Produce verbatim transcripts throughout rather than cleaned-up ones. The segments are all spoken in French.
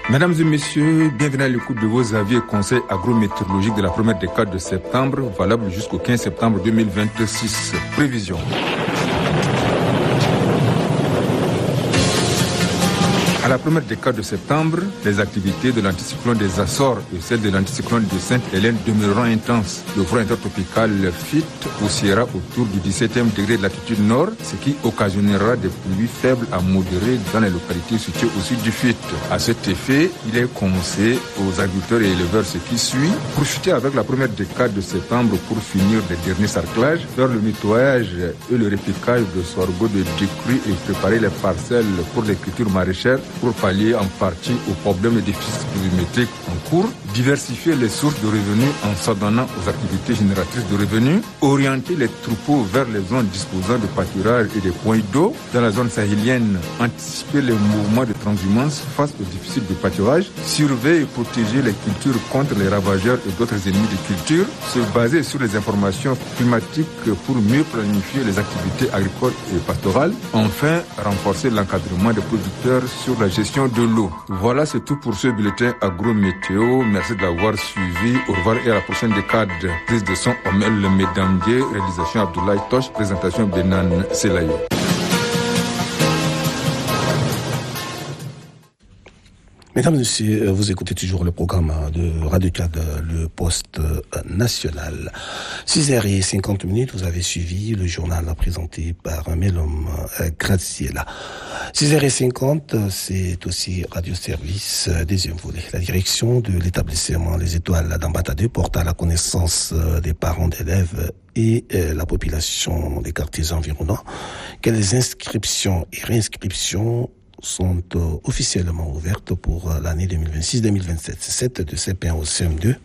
Mesdames et messieurs, bienvenue à l'écoute de vos avis et conseils agrométéorologiques de la première décade de septembre, valable jusqu'au quinze septembre deux mille vingt-six. Prévision. À la première décade de septembre, les activités de l'anticyclone des Açores et celles de l'anticyclone de Sainte-Hélène demeureront intenses. Le front intertropical F I T oscillera autour du dix-septième degré de latitude nord, ce qui occasionnera des pluies faibles à modérées dans les localités situées au sud du F I T. À cet effet, il est conseillé aux agriculteurs et éleveurs ce qui suit, profiter avec la première décade de septembre pour finir les derniers sarclages, faire le nettoyage et le repiquage de sorgho de décrue et préparer les parcelles pour les cultures maraîchères, pour pallier en partie aux problèmes et déficits pluviométriques en cours, diversifier les sources de revenus en s'adonnant aux activités génératrices de revenus, orienter les troupeaux vers les zones disposant de pâturages et des points d'eau. Dans la zone sahélienne, anticiper les mouvements de transhumance face aux déficits de pâturage, surveiller et protéger les cultures contre les ravageurs et d'autres ennemis de culture, se baser sur les informations climatiques pour mieux planifier les activités agricoles et pastorales, enfin renforcer l'encadrement des producteurs sur la gestion de l'eau. Voilà, c'est tout pour ce bulletin agro-météo. Merci de l'avoir suivi. Au revoir et à la prochaine décade. Prise de son Omel Medamdier, réalisation Abdoulaye Tosh, présentation Benan Selayo. Mesdames et messieurs, vous écoutez toujours le programme de Radio-Cad, le poste national. six heures cinquante minutes, vous avez suivi le journal présenté par Melom Graziella. six heures cinquante, c'est aussi Radio-Service, deuxième volet. La direction de l'établissement Les Étoiles d'Ambata deux porte à la connaissance des parents d'élèves et la population des quartiers environnants que les inscriptions et réinscriptions sont euh, officiellement ouvertes pour euh, l'année deux mille vingt-six deux mille vingt-sept. sept de C P un au C M deux.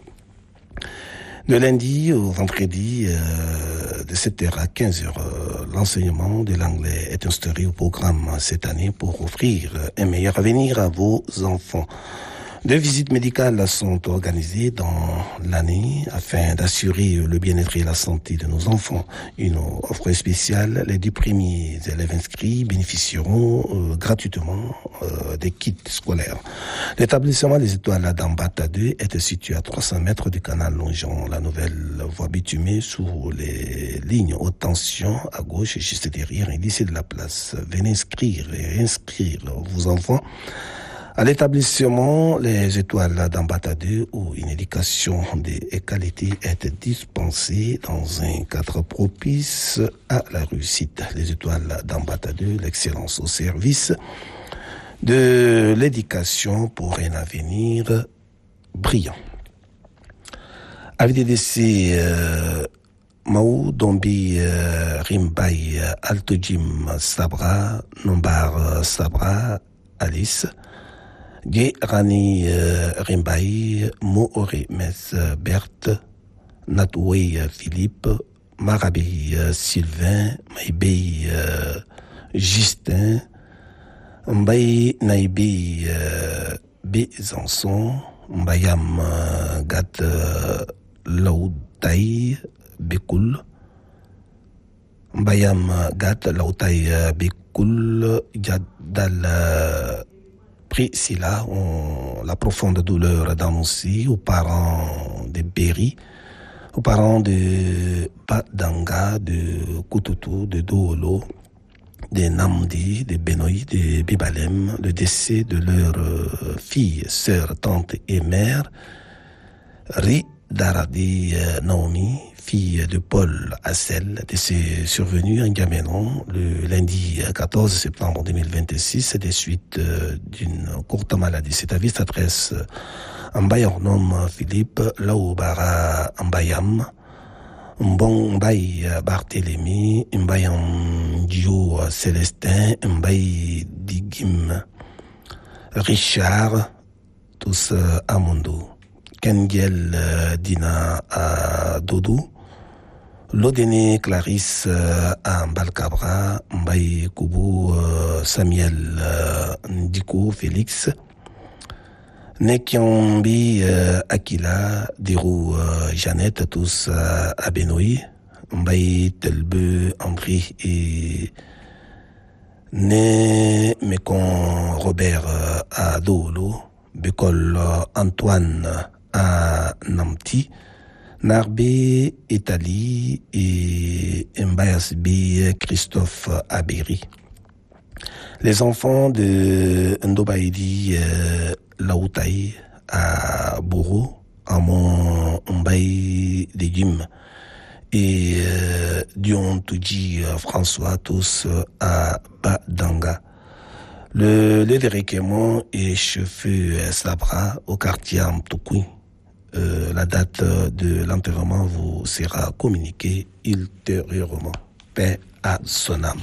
De lundi au vendredi, euh, de sept heures à quinze heures, euh, l'enseignement de l'anglais est instauré au programme cette année pour offrir un meilleur avenir à vos enfants. Deux visites médicales sont organisées dans l'année afin d'assurer le bien-être et la santé de nos enfants. Une offre spéciale, les deux premiers élèves inscrits bénéficieront euh, gratuitement euh, des kits scolaires. L'établissement des Étoiles d'Ambata deux est situé à trois cents mètres du canal longeant la nouvelle voie bitumée sous les lignes haute tension à gauche et juste derrière, lycée de la place. Venez inscrire et inscrire vos enfants à l'établissement Les Étoiles d'Ambata deux, où une éducation de qualité est dispensée dans un cadre propice à la réussite. Les Étoiles d'Ambata deux, l'excellence au service de l'éducation pour un avenir brillant. Avis de décès, euh, Maou Dombi euh, Rimbai Altojim Sabra, Nombar Sabra, Alice, Gé Rani euh, Rimbaï, Moore Mes Berthe, Natoué Philippe, Marabi euh, Sylvain, Maïbé euh, Justin, Mbaye Naïbi euh, Bézançon, Mbayam euh, Gat euh, Laoutaï Békoul, Mbayam Gat Laoutaï euh, Békoul, Gadal euh, Priscilla, on, la profonde douleur d'annoncer aux parents de Berry, aux parents de Badanga, de Koutoutou, de Doolo, de Namdi, de Benoï, de Bibalem, le décès de leur euh, fille, sœur, tante et mère, Ri Daradi euh, Naomi, fille de Paul Hassel, décès survenu en Gamenon le lundi quatorze septembre deux mille vingt-six des suites euh, d'une courte maladie. Cette avis s'adresse en Bayarnom Philippe, Laoubara Mbayam, Mbon Mbaye Barthélemy, Mbayam Dio Célestin, Mbaye Digim, Richard, tous euh, Amondo, Kengel euh, Dina à Dodo, Lodene Clarisse euh, à Mbalcabra, Mbaye Koubou, euh, Samuel euh, Ndiko Félix, Nekiambi euh, Akila, Dirou euh, Jeannette, tous euh, à Benoît, Mbaye Telbe André et Né Mekon Robert euh, à Doolo, Bekol Antoine à Namti, Narbe Etali et Mbayas B Christophe Aberi. Les enfants de Ndobaïdi euh, Laoutaï à Bourou, à mon Mbaye de Gim, et euh, Dion Toudji François, tous à Badanga. Le dédérèquement est chauffé Sabra au quartier Mtoukoui. Euh, la date de l'enterrement vous sera communiquée ultérieurement. Paix à son âme.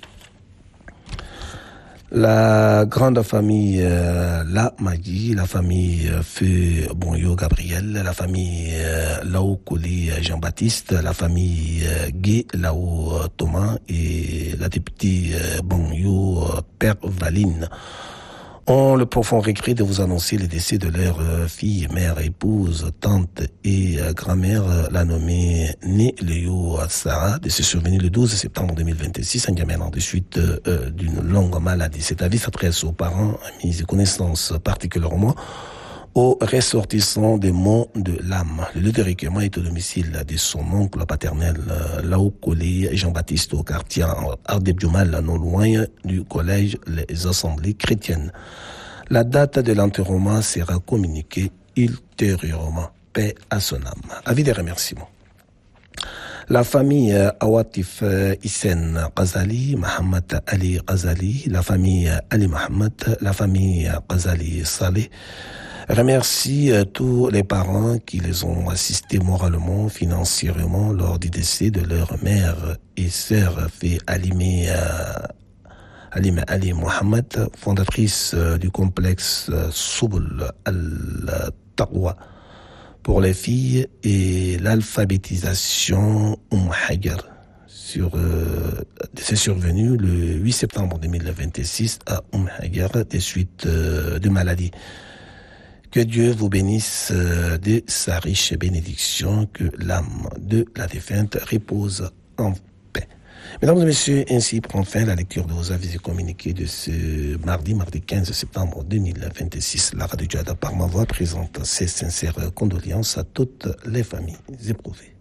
La grande famille euh, La Madi, la famille euh, Feu Bonyo Gabriel, la famille euh, Lao Koli Jean-Baptiste, la famille euh, Gué Lao Thomas et la députée euh, Bonyo euh, Père Valine ont le profond regret de vous annoncer le décès de leur euh, fille, mère, épouse, tante et euh, grand-mère, euh, la nommée Né Léo Sarah, de se survenir le douze septembre deux mille vingt-six, en Yémen, de suite euh, d'une longue maladie. Cet avis s'adresse aux parents, amis et connaissances, particulièrement aux ressortissants des monts de l'âme. Le lieu de recueillement est au domicile de son oncle paternel, Lao Koli Jean-Baptiste, au quartier Ardebdjoumal, non loin du collège Les Assemblées chrétiennes. La date de l'enterrement sera communiquée ultérieurement. Paix à son âme. Avis de remerciements. La famille Awatif Hissène Ghazali, Mohamed Ali Ghazali, la famille Ali Mohamed, la famille Ghazali Saleh, remercie tous les parents qui les ont assistés moralement, financièrement lors du décès de leur mère et sœur fait Alimi Alima Ali Mohamed, fondatrice du complexe Soubul al-Taqwa pour les filles et l'alphabétisation Umm Hajar. Sur, euh, c'est survenu le huit septembre deux mille vingt-six à Umm Hajar des suites euh, de maladies. Que Dieu vous bénisse de sa riche bénédiction, que l'âme de la défunte repose en paix. Mesdames et messieurs, ainsi prend fin la lecture de vos avis et communiqués de ce mardi, mardi quinze septembre deux mille vingt-six. La Radio Djihad par ma voix présente ses sincères condoléances à toutes les familles éprouvées.